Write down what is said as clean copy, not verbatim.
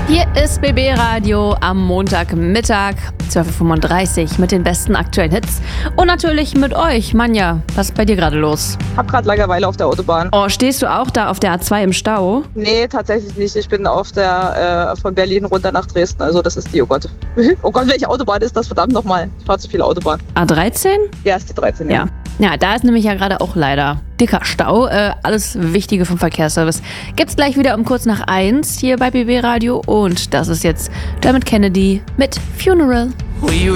Hier ist BB Radio am Montagmittag, 12.35 Uhr mit den besten aktuellen Hits. Und natürlich mit euch. Manja, was ist bei dir gerade los? Hab gerade Langeweile auf der Autobahn. Oh, stehst du auch da auf der A2 im Stau? Nee, tatsächlich nicht. Ich bin auf der von Berlin runter nach Dresden. Also das ist die, oh Gott. Oh Gott, welche Autobahn ist das? Verdammt nochmal. Ich fahre zu viel Autobahn. A13? Ja, ist die 13, ja. Ja, da ist nämlich ja gerade auch leider dicker Stau. Alles Wichtige vom Verkehrsservice gibt's gleich wieder um kurz nach 1 hier bei BB Radio. Und das ist jetzt Dermot Kennedy mit Funeral.